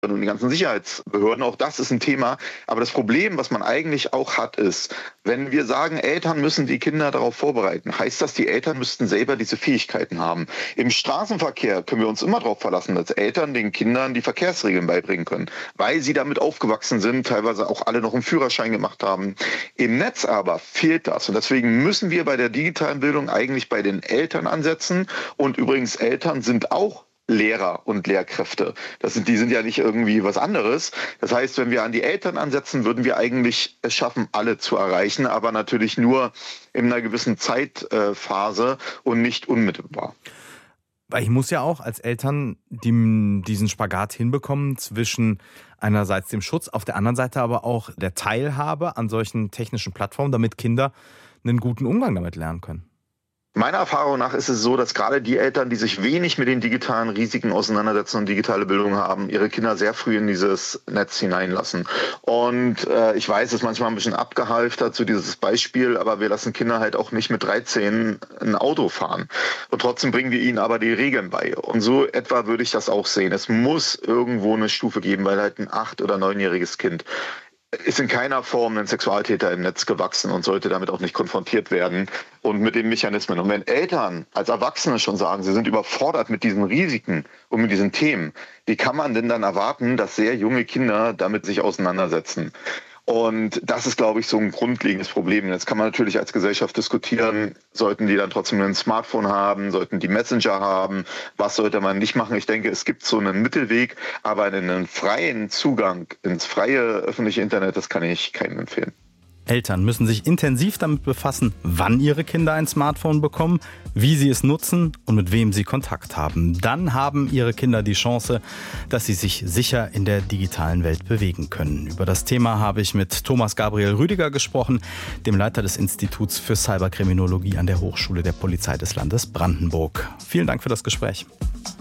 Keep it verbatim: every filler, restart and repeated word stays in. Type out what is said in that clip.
und die ganzen Sicherheitsbehörden, auch das ist ein Thema. Aber das Problem, was man eigentlich auch hat, ist, wenn wir sagen, Eltern müssen die Kinder darauf vorbereiten, heißt das, die Eltern müssten selber diese Fähigkeiten haben. Im Straßenverkehr können wir uns immer darauf verlassen, dass Eltern den Kindern die Verkehrsregeln beibringen können, weil sie damit aufgewachsen sind, teilweise auch alle noch einen Führerschein gemacht haben. Im Netz aber fehlt das. Und deswegen müssen wir bei der digitalen Bildung eigentlich bei den Eltern ansetzen. Und übrigens, Eltern sind auch Lehrer und Lehrkräfte. Das sind, die sind ja nicht irgendwie was anderes. Das heißt, wenn wir an die Eltern ansetzen, würden wir eigentlich es schaffen, alle zu erreichen, aber natürlich nur in einer gewissen Zeitphase und nicht unmittelbar. Weil ich muss ja auch als Eltern die, diesen Spagat hinbekommen zwischen einerseits dem Schutz, auf der anderen Seite aber auch der Teilhabe an solchen technischen Plattformen, damit Kinder einen guten Umgang damit lernen können. Meiner Erfahrung nach ist es so, dass gerade die Eltern, die sich wenig mit den digitalen Risiken auseinandersetzen und digitale Bildung haben, ihre Kinder sehr früh in dieses Netz hineinlassen. Und äh, ich weiß, es ist manchmal ein bisschen abgehalftert zu dieses Beispiel, aber wir lassen Kinder halt auch nicht mit dreizehn ein Auto fahren. Und trotzdem bringen wir ihnen aber die Regeln bei. Und so etwa würde ich das auch sehen. Es muss irgendwo eine Stufe geben, weil halt ein acht- oder neunjähriges Kind ist in keiner Form ein Sexualtäter im Netz gewachsen und sollte damit auch nicht konfrontiert werden und mit den Mechanismen. Und wenn Eltern als Erwachsene schon sagen, sie sind überfordert mit diesen Risiken und mit diesen Themen, wie kann man denn dann erwarten, dass sehr junge Kinder damit sich auseinandersetzen? Und das ist, glaube ich, so ein grundlegendes Problem. Jetzt kann man natürlich als Gesellschaft diskutieren, sollten die dann trotzdem ein Smartphone haben, sollten die Messenger haben, was sollte man nicht machen? Ich denke, es gibt so einen Mittelweg, aber einen freien Zugang ins freie öffentliche Internet, das kann ich keinem empfehlen. Eltern müssen sich intensiv damit befassen, wann ihre Kinder ein Smartphone bekommen, wie sie es nutzen und mit wem sie Kontakt haben. Dann haben ihre Kinder die Chance, dass sie sich sicher in der digitalen Welt bewegen können. Über das Thema habe ich mit Thomas Gabriel Rüdiger gesprochen, dem Leiter des Instituts für Cyberkriminologie an der Hochschule der Polizei des Landes Brandenburg. Vielen Dank für das Gespräch.